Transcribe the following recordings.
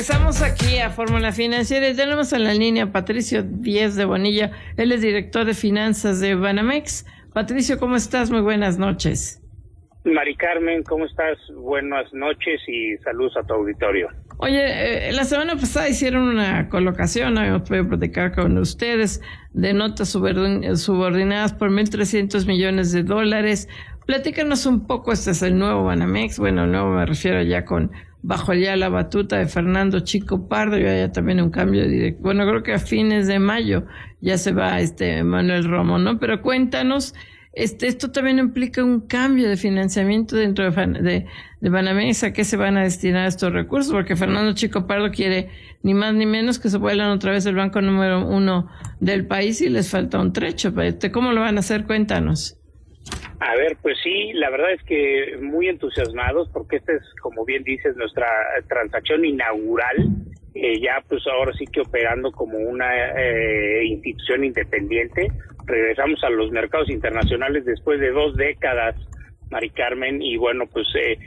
Estamos aquí a Fórmula Financiera y tenemos en la línea a Patricio Díez de Bonilla. Él es director de finanzas de Banamex. Patricio, ¿cómo estás? Muy buenas noches. Mari Carmen, ¿cómo estás? Buenas noches y saludos a tu auditorio. Oye, la semana pasada hicieron una colocación, habíamos podido platicar con ustedes, de notas subordinadas por $1,300 millones. Platícanos un poco, este es el nuevo Banamex, bueno, el nuevo me refiero ya bajo ya la batuta de Fernando Chico Pardo, y ya también un cambio de director. Bueno, creo que a fines de mayo ya se va Manuel Romo, ¿no? Pero cuéntanos, esto también implica un cambio de financiamiento dentro de Banamex. ¿A qué se van a destinar estos recursos? Porque Fernando Chico Pardo quiere ni más ni menos que se vuelvan otra vez el banco número 1 del país y les falta un trecho. ¿Cómo lo van a hacer? Cuéntanos. A ver, pues sí, la verdad es que muy entusiasmados porque esta es, como bien dices, nuestra transacción inaugural, ya pues ahora sí que operando como una institución independiente. Regresamos a los mercados internacionales después de 2 décadas, Mari Carmen, y bueno, pues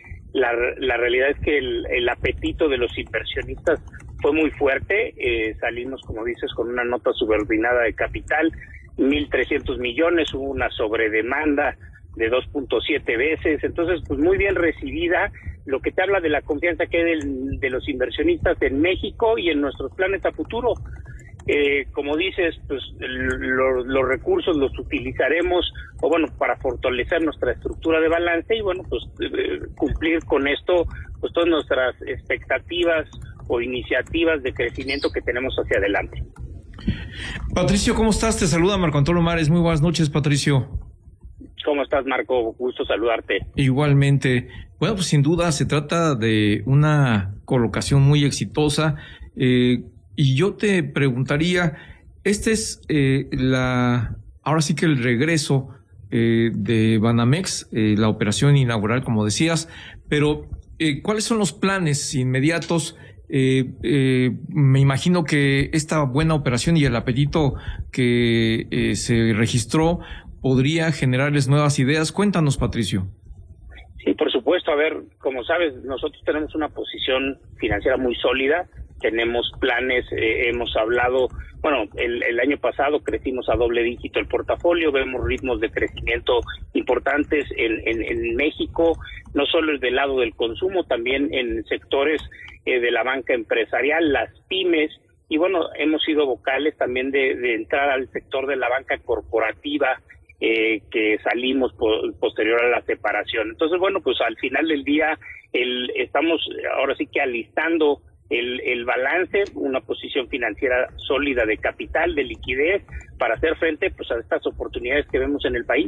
la realidad es que el apetito de los inversionistas fue muy fuerte. Salimos, como dices, con una nota subordinada de capital, 1,300 millones, hubo una sobredemanda de 2.7 veces, entonces pues muy bien recibida, lo que te habla de la confianza que hay de los inversionistas en México y en nuestros planes a futuro. Como dices, pues los recursos los utilizaremos para fortalecer nuestra estructura de balance y pues cumplir con esto pues todas nuestras expectativas o iniciativas de crecimiento que tenemos hacia adelante. Patricio, ¿cómo estás? Te saluda Marco Antonio Mares. Muy buenas noches, Patricio. ¿Cómo estás, Marco? Gusto saludarte. Igualmente. Bueno, pues sin duda se trata de una colocación muy exitosa. Y yo te preguntaría, este es ahora sí que el regreso de Banamex, la operación inaugural, como decías, pero ¿cuáles son los planes inmediatos? Me imagino que esta buena operación y el apetito que se registró podría generarles nuevas ideas. Cuéntanos, Patricio. Sí, por supuesto. A ver, como sabes, nosotros tenemos una posición financiera muy sólida, tenemos planes, hemos hablado, el año pasado crecimos a doble dígito el portafolio, vemos ritmos de crecimiento importantes en México, no solo del lado del consumo, también en sectores de la banca empresarial, las pymes, y hemos sido vocales también de entrar al sector de la banca corporativa, que salimos posterior a la separación. Entonces, pues al final del día estamos ahora sí que alistando el balance, una posición financiera sólida de capital, de liquidez, para hacer frente pues a estas oportunidades que vemos en el país.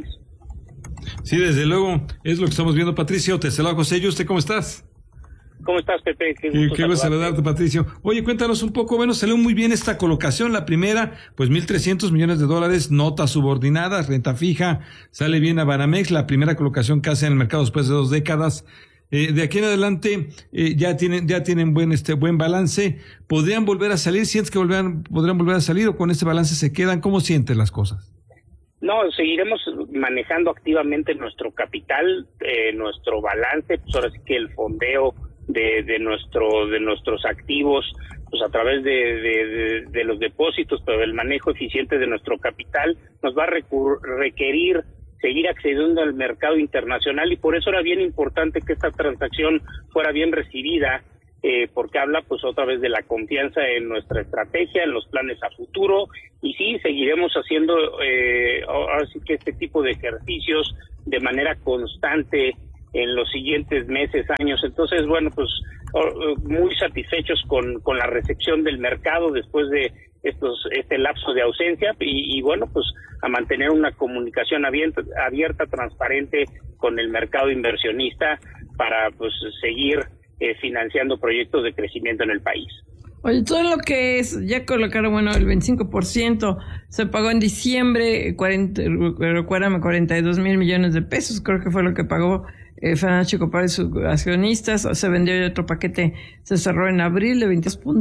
Sí, desde luego, es lo que estamos viendo, Patricio. Te saluda José. ¿Y usted cómo estás? ¿Cómo estás, Pepe? Qué gusto saludarte, Patricio. Oye, cuéntanos un poco, salió muy bien esta colocación. La primera, pues $1,300 millones, notas subordinadas, renta fija, sale bien a Banamex, la primera colocación que hace en el mercado después de 2 décadas. De aquí en adelante ya tienen buen balance. ¿Podrían volver a salir? ¿Sientes que podrían volver a salir o con este balance se quedan? ¿Cómo sientes las cosas? No, seguiremos manejando activamente nuestro capital, nuestro balance, pues ahora sí que el fondeo de nuestros activos, pues a través de los depósitos, pero el manejo eficiente de nuestro capital nos va a requerir seguir accediendo al mercado internacional, y por eso era bien importante que esta transacción fuera bien recibida, porque habla pues otra vez de la confianza en nuestra estrategia, en los planes a futuro, y sí, seguiremos haciendo ahora sí que este tipo de ejercicios de manera constante en los siguientes meses, años. Entonces, pues muy satisfechos con la recepción del mercado después de este lapso de ausencia, y pues a mantener una comunicación abierta, transparente con el mercado inversionista para pues seguir financiando proyectos de crecimiento en el país. Oye, todo lo que ya colocaron, el 25% se pagó en diciembre, recuérdame, $42,000 millones, creo que fue lo que pagó Fernando Chico Pardo y sus accionistas. Se vendió y otro paquete se cerró en abril de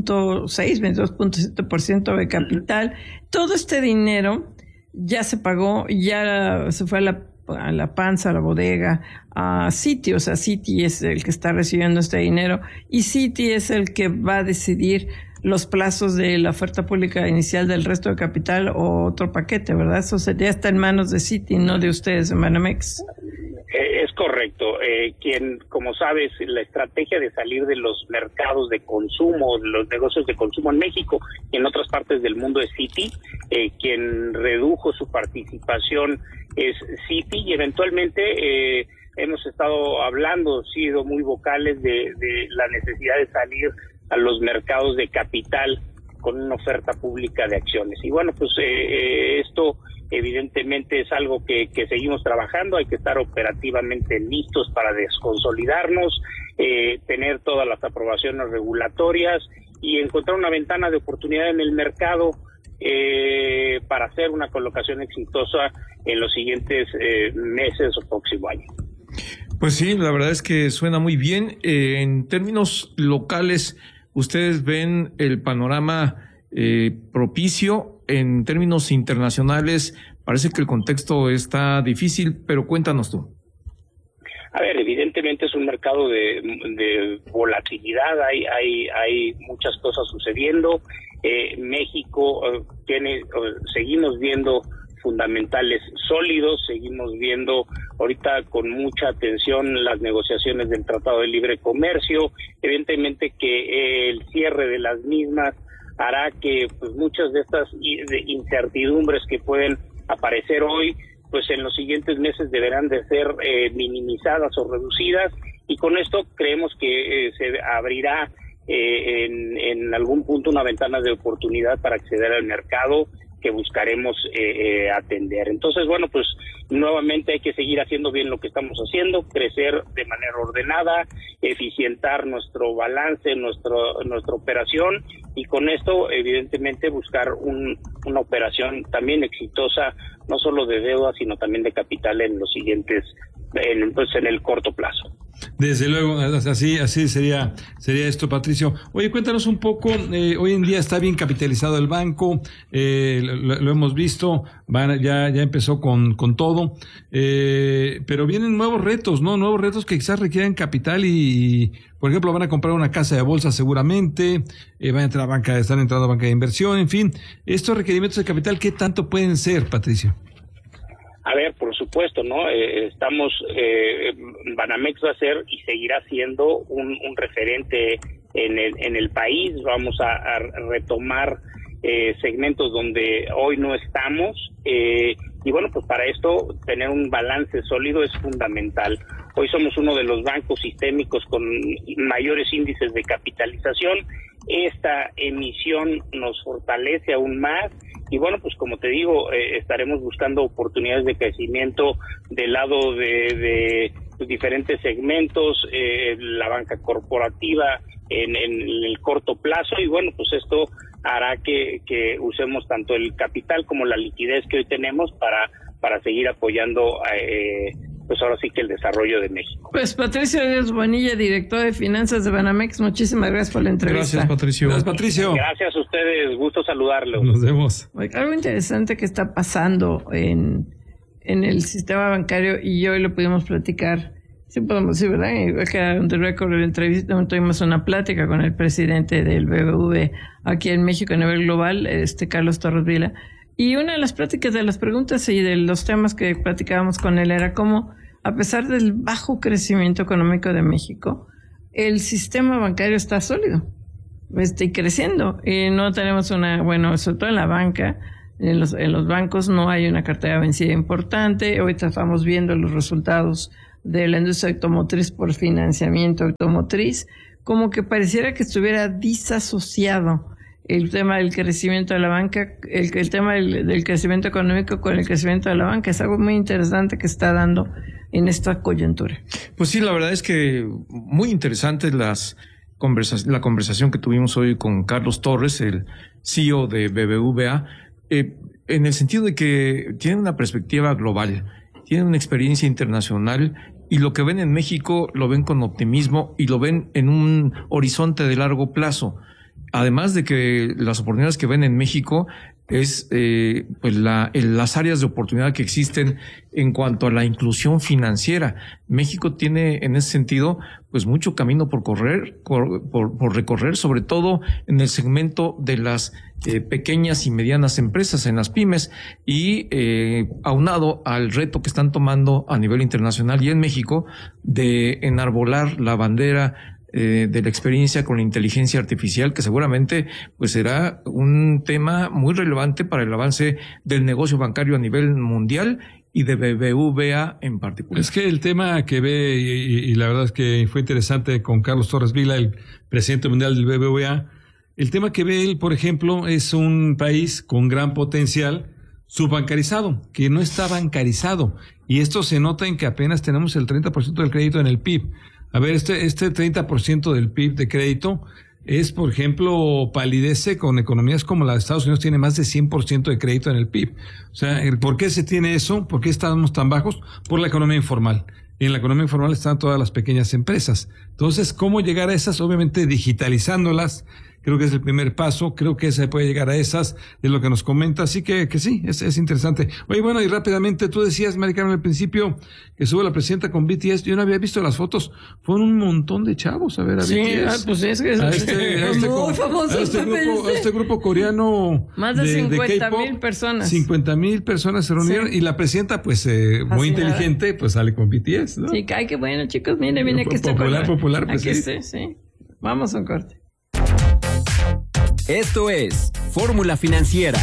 22.7% de capital. Todo este dinero ya se pagó, ya se fue a la a la Panza, a la bodega, a Citi, o sea, Citi es el que está recibiendo este dinero y Citi es el que va a decidir los plazos de la oferta pública inicial del resto de capital o otro paquete, ¿verdad? Eso ya está en manos de Citi, no de ustedes en Banamex. Es correcto. Quien, como sabes, la estrategia de salir de los mercados de consumo, los negocios de consumo en México y en otras partes del mundo es Citi. Quien redujo su participación es Citi y eventualmente hemos estado hablando, sido muy vocales de la necesidad de salir a los mercados de capital con una oferta pública de acciones. Y bueno, pues esto evidentemente es algo que seguimos trabajando, hay que estar operativamente listos para desconsolidarnos, tener todas las aprobaciones regulatorias y encontrar una ventana de oportunidad en el mercado para hacer una colocación exitosa en los siguientes meses o próximo año. Pues sí, la verdad es que suena muy bien. En términos locales, ¿ustedes ven el panorama propicio? En términos internacionales, parece que el contexto está difícil, pero cuéntanos tú. A ver, evidentemente es un mercado de volatilidad, hay muchas cosas sucediendo. México seguimos viendo fundamentales sólidos, seguimos viendo ahorita con mucha atención las negociaciones del Tratado de Libre Comercio, evidentemente que el cierre de las mismas hará que pues muchas de estas incertidumbres que pueden aparecer hoy, pues en los siguientes meses deberán de ser minimizadas o reducidas y con esto creemos que se abrirá en algún punto una ventana de oportunidad para acceder al mercado que buscaremos atender. Entonces, bueno, pues nuevamente hay que seguir haciendo bien lo que estamos haciendo, crecer de manera ordenada, eficientar nuestro balance, nuestra operación y con esto, evidentemente, buscar una operación también exitosa, no solo de deuda, sino también de capital en los siguientes, en el corto plazo. Desde luego, así sería esto, Patricio. Oye, cuéntanos un poco, hoy en día está bien capitalizado el banco, lo hemos visto, ya empezó con todo, pero vienen nuevos retos, ¿no? Nuevos retos que quizás requieran capital y, por ejemplo, van a comprar una casa de bolsa seguramente, van a entrar están entrando a banca de inversión, en fin, estos requerimientos de capital, ¿qué tanto pueden ser, Patricio? A ver, por supuesto, ¿no? Banamex va a ser y seguirá siendo un referente en el país. Vamos a retomar segmentos donde hoy no estamos. Y bueno, pues para esto tener un balance sólido es fundamental. Hoy somos uno de los bancos sistémicos con mayores índices de capitalización. Esta emisión nos fortalece aún más. Y bueno, pues como te digo, estaremos buscando oportunidades de crecimiento del lado de diferentes segmentos, la banca corporativa en el corto plazo y bueno, pues esto hará que usemos tanto el capital como la liquidez que hoy tenemos para seguir apoyando pues ahora sí que el desarrollo de México. Pues Patricio Díaz Bonilla, director de finanzas de Banamex, muchísimas gracias por la entrevista. Gracias, Patricio. Gracias, Patricio. Gracias a ustedes, gusto saludarlos. Nos vemos. Algo interesante que está pasando en el sistema bancario y hoy lo pudimos platicar, sí podemos decir, ¿verdad? Igual que on the record de la entrevista, tuvimos una plática con el presidente del BBV aquí en México a nivel global, Carlos Torres Vila. Y una de las pláticas, de las preguntas y de los temas que platicábamos con él era cómo, a pesar del bajo crecimiento económico de México, el sistema bancario está sólido, y creciendo. Y no tenemos sobre todo en la banca, en los bancos no hay una cartera vencida importante. Hoy estamos viendo los resultados de la industria automotriz por financiamiento automotriz, como que pareciera que estuviera disasociado el tema del crecimiento de la banca, el tema del crecimiento económico con el crecimiento de la banca. Es algo muy interesante que está dando en esta coyuntura. Pues sí, la verdad es que muy interesantes la conversación que tuvimos hoy con Carlos Torres, el CEO de BBVA, en el sentido de que tiene una perspectiva global, tiene una experiencia internacional y lo que ven en México lo ven con optimismo y lo ven en un horizonte de largo plazo. Además de que las oportunidades que ven en México es pues las áreas de oportunidad que existen en cuanto a la inclusión financiera. México tiene en ese sentido pues mucho camino por recorrer, sobre todo en el segmento de las pequeñas y medianas empresas, en las pymes, y aunado al reto que están tomando a nivel internacional y en México de enarbolar la bandera de la experiencia con la inteligencia artificial, que seguramente pues será un tema muy relevante para el avance del negocio bancario a nivel mundial y de BBVA en particular. Es que el tema que ve, y la verdad es que fue interesante con Carlos Torres Vila, el presidente mundial del BBVA, el tema que ve él, por ejemplo, es un país con gran potencial subbancarizado, que no está bancarizado, y esto se nota en que apenas tenemos el 30% del crédito en el PIB. A ver, este 30% del PIB de crédito es, por ejemplo, palidece con economías como la de Estados Unidos, tiene más de 100% de crédito en el PIB. O sea, ¿por qué se tiene eso? ¿Por qué estamos tan bajos? Por la economía informal. En la economía informal están todas las pequeñas empresas. Entonces, ¿cómo llegar a esas? Obviamente digitalizándolas. Creo que es el primer paso, creo que se puede llegar a esas, es lo que nos comenta, así que sí, es interesante. Oye, bueno, y rápidamente, tú decías, Mari Carmen, al principio, que sube la presidenta con BTS, yo no había visto las fotos, fueron un montón de chavos a ver a BTS. Sí, pues es que muy famoso este grupo coreano. Más de 50,000 personas. 50,000 personas se reunieron, sí. Y la presidenta, pues, muy inteligente, pues sale con BTS, ¿no? Sí, ay, qué bueno, chicos, mire, aquí está. Popular, pues aquí sí. Vamos a un corte. Esto es Fórmula Financiera.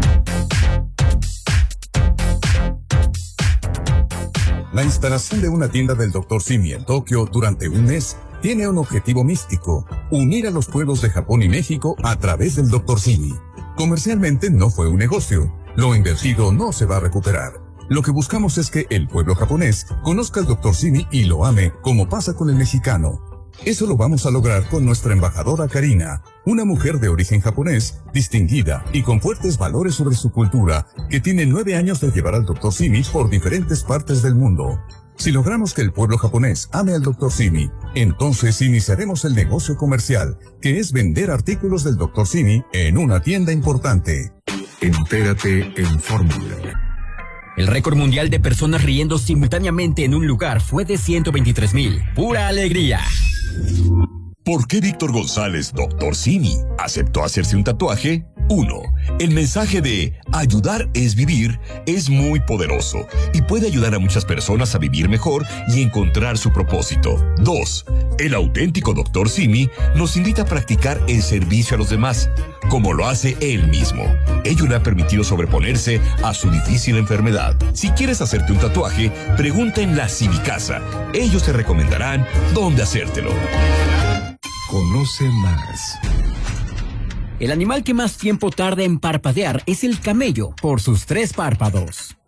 La instalación de una tienda del Dr. Simi en Tokio durante un mes tiene un objetivo místico: unir a los pueblos de Japón y México a través del Dr. Simi. Comercialmente no fue un negocio. Lo invertido no se va a recuperar. Lo que buscamos es que el pueblo japonés conozca al Dr. Simi y lo ame, como pasa con el mexicano. Eso lo vamos a lograr con nuestra embajadora Karina, una mujer de origen japonés, distinguida y con fuertes valores sobre su cultura, que tiene 9 años de llevar al Dr. Simi por diferentes partes del mundo. Si logramos que el pueblo japonés ame al Dr. Simi, entonces iniciaremos el negocio comercial, que es vender artículos del Dr. Simi en una tienda importante. Entérate en Fórmula. El récord mundial de personas riendo simultáneamente en un lugar fue de 123,000. ¡Pura alegría! ¿Por qué Víctor González, Dr. Simi, aceptó hacerse un tatuaje? 1. El mensaje de ayudar es vivir es muy poderoso y puede ayudar a muchas personas a vivir mejor y encontrar su propósito. 2. El auténtico Dr. Simi nos invita a practicar el servicio a los demás, como lo hace él mismo. Ello le ha permitido sobreponerse a su difícil enfermedad. Si quieres hacerte un tatuaje, pregunta en la Simicasa. Ellos te recomendarán dónde hacértelo. Conoce más. El animal que más tiempo tarda en parpadear es el camello, por sus 3 párpados.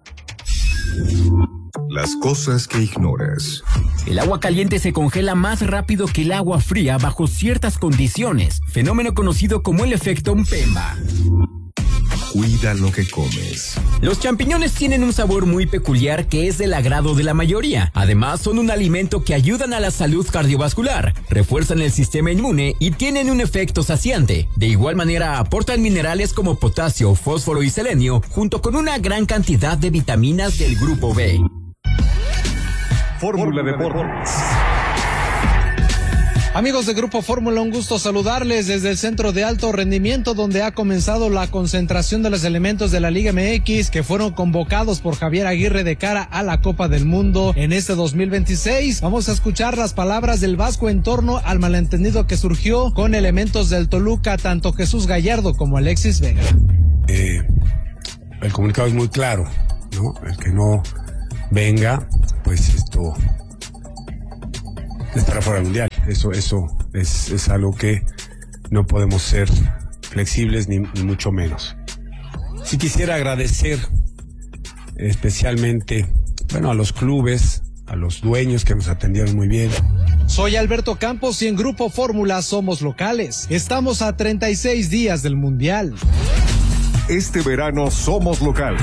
Las cosas que ignoras. El agua caliente se congela más rápido que el agua fría bajo ciertas condiciones, fenómeno conocido como el efecto Mpemba. Cuida lo que comes. Los champiñones tienen un sabor muy peculiar que es del agrado de la mayoría. Además, son un alimento que ayudan a la salud cardiovascular, refuerzan el sistema inmune y tienen un efecto saciante. De igual manera, aportan minerales como potasio, fósforo y selenio, junto con una gran cantidad de vitaminas del grupo B. Fórmula Deportes. Amigos de Grupo Fórmula, un gusto saludarles desde el Centro de Alto Rendimiento, donde ha comenzado la concentración de los elementos de la Liga MX que fueron convocados por Javier Aguirre de cara a la Copa del Mundo en este 2026. Vamos a escuchar las palabras del Vasco en torno al malentendido que surgió con elementos del Toluca, tanto Jesús Gallardo como Alexis Vega. El comunicado es muy claro, ¿no? El que no venga, pues esto estará fuera del mundial. Eso es algo que no podemos ser flexibles ni mucho menos. Sí quisiera agradecer especialmente, a los clubes, a los dueños que nos atendieron muy bien. Soy Alberto Campos y en Grupo Fórmula somos locales. Estamos a 36 días del mundial. Este verano somos locales.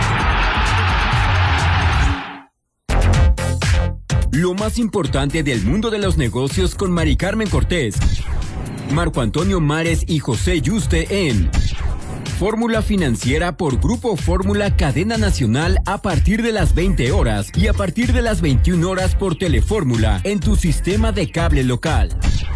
Lo más importante del mundo de los negocios con Mari Carmen Cortés, Marco Antonio Mares y José Yuste en Fórmula Financiera por Grupo Fórmula Cadena Nacional a partir de las 20 horas y a partir de las 21 horas por Telefórmula en tu sistema de cable local.